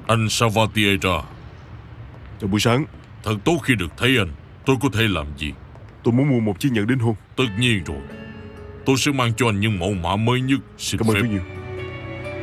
Anh Salvatierra, Chào buổi sáng. thật tốt khi được thấy anh. Tôi có thể làm gì? Tôi muốn mua một chiếc nhẫn đính hôn. Tất nhiên rồi. Tôi sẽ mang cho anh những mẫu mã mới nhất. Xin Cảm ơn phép. rất nhiều.